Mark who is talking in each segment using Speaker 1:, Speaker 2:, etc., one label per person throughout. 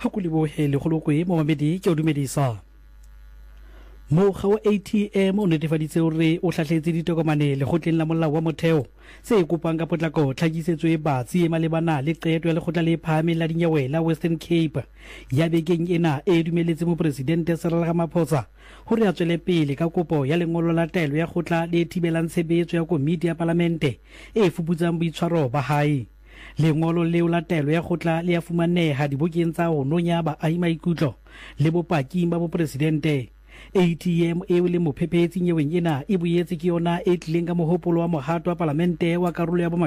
Speaker 1: ha go lebohele go lokwe mo mamedi ke o dumedisa mokga wa ATM o netefaditse hore o hlahletse ditokomane lekgotleng la molao wa motheo se e kopang ka potlako tlhakisetso e batsi e malebana le qeto ya lekgotla le phahameng la dinyewe la Western Cape ya bekeng ena e dumeletse mo presidente Cyril Ramaphosa hore a tswele pele ka kopo ya lengolo la taelo ya kgotla le thibelang tshebetso ya komiti ya palamente e fuputsang boitshwaro ba hae. Lengolo leo la taelo ya kgotla le a fumaneha dibukeng tsa ho nonya baahi maikutlo le bopaking ba bopresidente. ATM eo le mophephetsi nyeweng ena e boetse ke yona e tlileng ka mohopolo wa mohato wa palamente wa karolo ya bo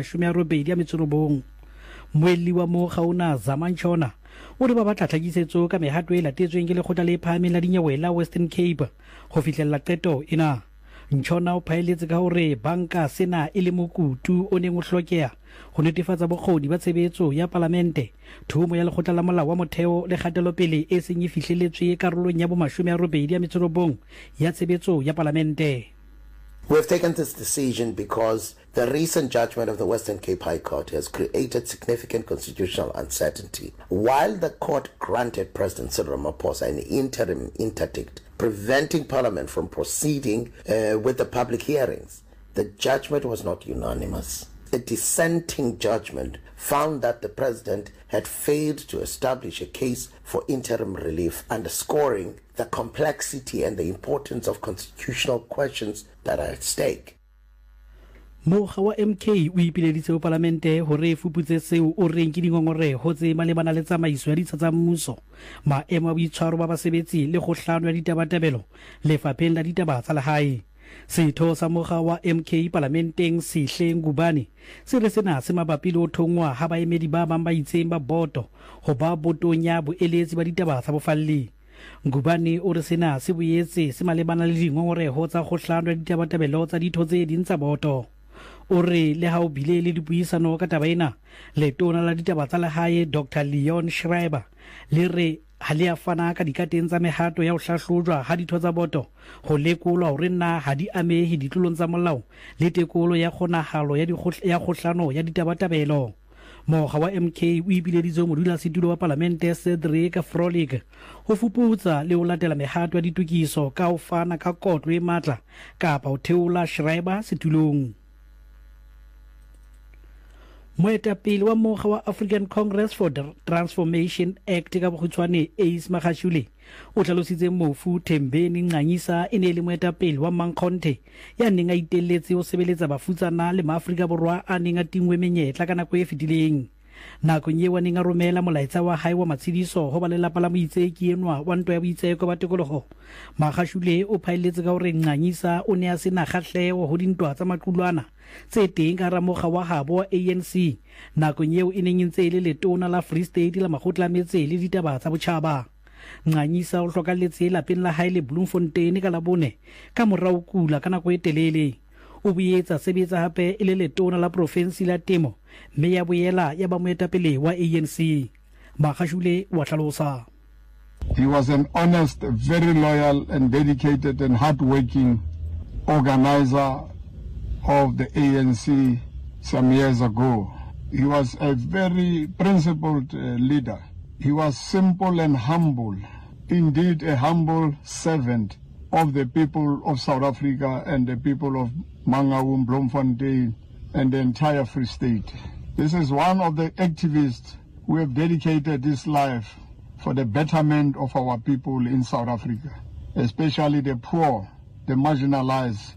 Speaker 1: 80 moelli wa mo gaona Zamanchona o re ba batla tlhakisetso ka mehato e latetsweng ke lekgotla le phahameng la dinyewe la Western Cape go fihlella qeto ena. Nchona o phaeletse ka hore banka sena e le mokutu o neng o hlokeha go netefatsa bokgoni ba tshebetso ya palamente thumo ya lekgotla la molao wa motheo le kgatelopele e seng e fihleletswe karolong ya bo 80 ya tshebetso ya palamente.
Speaker 2: We have taken this decision because the recent judgment of the Western Cape High Court has created significant constitutional uncertainty. While the court granted President Cyril Ramaphosa an interim interdict preventing Parliament from proceeding with the public hearings, the judgment was not unanimous. A dissenting judgment found that the President had failed to establish a case for interim relief, underscoring the complexity and the importance of constitutional questions that are at stake.
Speaker 1: Mokga wa MK o ipileditse ho palamente hore e fuputse seo o reng ke dingongoreho tse malebana le tsamaiso ya ditsha tsa mmuso, maemo a boitshwaro ba basebetsi le kgohlano ya ditabatabelo lefapheng la ditaba tsa lehae. Setho sa mokga wa MK parlamenteng Sihle Ngubane se re sena se mabapi le ho thongwa ha baemedi ba bang ba itseng ba boto ho ba botonya boeletsi ba ditaba tsa bofalli. Ngubane o re sena se boetse se malebana le dingongoreho tsa kgohlano ya ditabatabelo tsa ditho tse ding tsa boto. O re le ha o bile le dipuisano ka taba ena, letona la ditaba tsa lehae Dr Leon Schreiber le re ha le a fana ka dikateng tsa mehato ya ho hlahlojwa ha ditho tsa boto ho lekolwa hore na ha di amehe ditlolong tsa molao le tekolo ya kgonahalo ya kgohlano ya ditabatabelo. Mokga wa MK o ipileditse modulasetulo wa palamente Cedric Frolik ho fuputsa le ho latela mehato ya ditokiso ka ho fana ka kotlo e matla kapa ho theola Schreiber setulong. Moetapele wa mokga wa African Congress for the Transformation Act ka bokgutshwane Ace Magashule o tlhalositse mofu Thembeni Nqanyisa e ne le moetapele wa Mankhonte ya neng a itelletse ho sebeletsa bafutsana le maAfrika Borwa a neng a tingwe menyetla ka nako e fetileng. Nakong eo a neng a romela molaetsa wa hae wa matshidiso ho ba lelapa la moitseki enwa wa ntwa ya boitseko ba tikologo. Magashule o phaeletse ka hore Nqanyisa o ne a sena kgahleho ho dintwa tsa maqulwana tse teng ka ramokga wa habo wa ANC nakong eo e neng ntse le letona la Free State la makgotla a metse le ditaba tsa botjhaba. Nqanyisa o hlokalletse lapeng la hae le Bloemfontein ka Labone ka morao kula ka nako e telele. O boetsa sebetsa hape e le letona la province la temo mme ya boela ya ba moetapele wa ANC. Magashule wa hlalosa.
Speaker 3: He was an honest, very loyal and dedicated and hard-working organizer of the ANC some years ago. He was a very principled leader. He was simple and humble, indeed a humble servant of the people of South Africa and the people of Mangaung, Bloemfontein and the entire Free State. This is one of the activists who have dedicated his life for the betterment of our people in South Africa, especially the poor, the marginalized.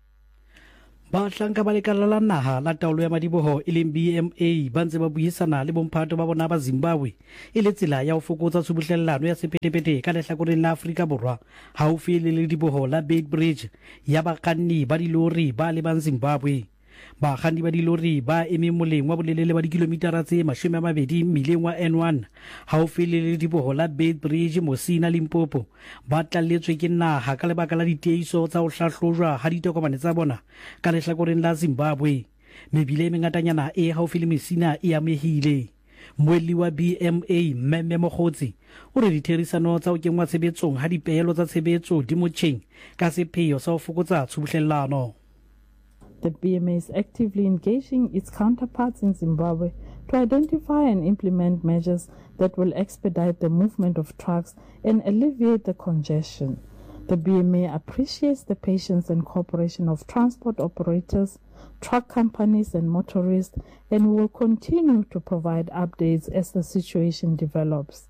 Speaker 1: Bahlanka ba lekala la naha la taolo ya madiboho e leng BMA ba ntse ba buisana le bomphato ba bona ba Zimbabwe e le tsela ya ho fokotsa tshubuhlellano ya sephethephethe ka lehlakoreng la Afrika Borwa haufi le diboho la Beitbridge ya bakganni ba dilori ba le ba Zimbabwe. Bakganni ba dilori ba eme moleng wa bolelele ba dikilomitara tse 20 mmileng wa N1 haufi le diboho la Beitbridge Mosina Limpopo ba tlalletswe ke naha ka lebaka la diteiso tsa ho hlahlojwa ha ditokomane tsa bona ka lehlakoreng la Zimbabwe. Mebile e mengatanyana e haufi le Mosina e amehile. Moelli wa BMA Mmemme Mogotsi o re ditherisano tsa ho kenngwa tshebetsong ha dipehelo tsa tshebetso di motjheng ka sepheo sa ho fokotsa tshubuhlellano.
Speaker 4: The BMA is actively engaging its counterparts in Zimbabwe to identify and implement measures that will expedite the movement of trucks and alleviate the congestion. The BMA appreciates the patience and cooperation of transport operators, truck companies and motorists, and will continue to provide updates as the situation develops.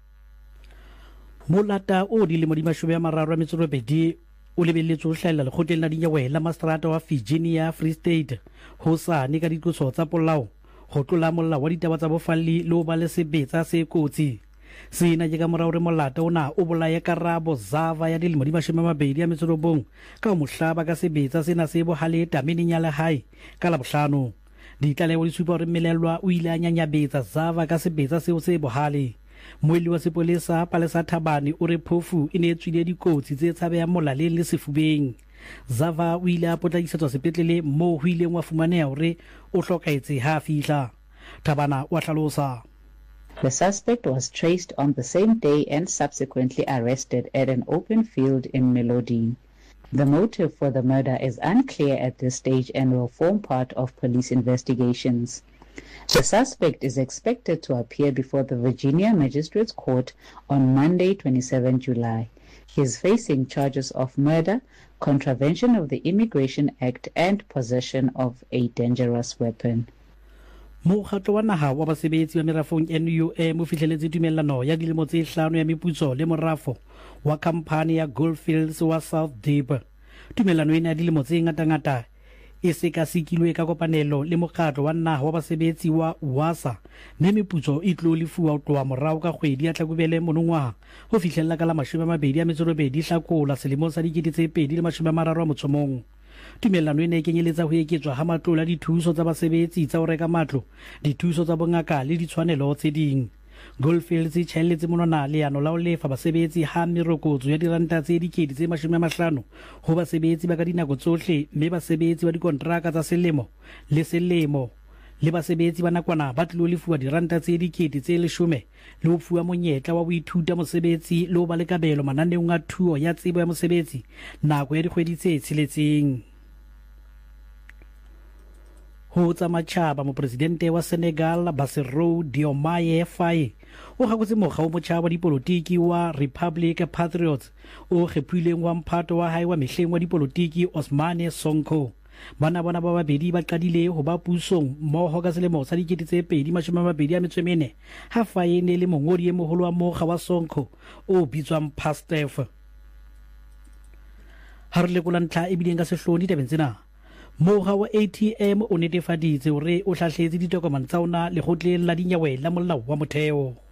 Speaker 1: Molata o dilemo di mashome a mararo a metso e robedi o lebelletswe ho hlahella lekgotleng la dinyewe la Mastrata wa Virginia Free State hosane ka diqoso tsa polao ho tlola molao wa ditaba tsa bofalli le ho ba le sebetsa se kotsi. Sena ke ka morao re molata ona o bolaya Karabo Zava ya dilemo di mashome a mabedi a metso e robong ka ho mohlaba ka sebetsa sena se bohale tameneng ya lehae ka Labohlano. Ditlaleho di supa hore Melelwa o ile a nyanyabetsa Zava ka sebetsa seo se bohale. Moeli wa sepolesa Palesa Thabane o re phofu e ne e tswile dikotsi tse tshabehang molaleng le sefubeng. Zava o ile a potlakisetswa sepetlele moo ho ileng wa fumaneha hore o hlokaetse ha fihla. Thabana wa hlalosa.
Speaker 5: The suspect was traced on the same day and subsequently arrested at an open field in Melodine. The motive for the murder is unclear at this stage and will form part of police investigations. The suspect is expected to appear before the Virginia Magistrates Court on Monday, 27 July. He is facing charges of murder, contravention of the Immigration Act, and possession of a dangerous weapon.
Speaker 1: Mokgatlo wa naha wa basebetsi ba merafong NUM o fihleletse tumellano ya dilemo tse 5 ya meputso le morafo wa khamphane ya Goldfields wa South Deep. Tumellano ena ya dilemo tse ngata-ngata e sekasekilwe ka kopanelo le mokgatlo wa naha wa basebetsi wa UASA mme meputso e tlo lefuwa ho tloha morao ka kgwedi ya Tlhakubele monongwaha ho fihlella ka la 20 Hlakola selemong sa 2030. Tumellano ena e kenyeletsa ho eketswa ha matlole a dithuso tsa basebetsi tsa ho reka matlo, dithuso tsa bongaka le ditshwanelo tse ding. Goldfields e tshelletse monwana leano la ho lefa basebetsi ha merokotso ya diranta tse 50 ho basebetsi ba ka dinako tsohle, mme basebetsi ba dikontraka tsa selemo le basebetsi ba nakwana ba tlilo lefuwa diranta tse 10,000 le ho fuwa monyetla wa boithuta mosebetsi le ho ba le kabelo mananeong a thuo ya tsebo ya mosebetsi nako ya dikgwedi tse 6. Ho tsa matjhaba mopresidente wa Senegal Bassirou Diomaye Faye o gakotse mokga o motjha wa dipolotiki wa Republic Patriots o kgephuileng wa mphato wa hae wa mehleng wa dipolotiki Ousmane Sonko. Bana ba babedi ba qadile ho ba pusong mmoho ka selemo sa 2024 ha Faye ne le mongodi e moholo wa mokga wa Sonko o bitswang Pastef. Ha re lekola ntlha e bileng ka sehlodi tabeng tsena, mokga wa ATM o netefaditse hore o hlahletse ditokomane tsa ona lekgotleng la dinyewe la molao wa motheo.